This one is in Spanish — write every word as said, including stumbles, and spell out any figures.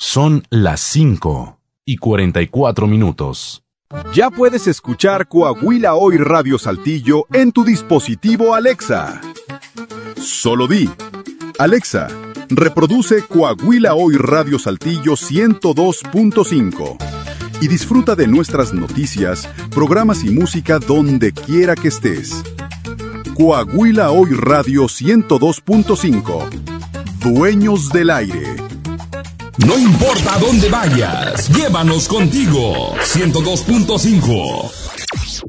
Son las cinco y cuarenta y cuatro minutos. Ya puedes escuchar Coahuila Hoy Radio Saltillo en tu dispositivo Alexa. Solo di: Alexa, reproduce Coahuila Hoy Radio Saltillo ciento dos punto cinco y disfruta de nuestras noticias, programas y música donde quiera que estés. Coahuila Hoy Radio ciento dos punto cinco. Dueños del aire. No importa dónde vayas, llévanos contigo. ciento dos punto cinco.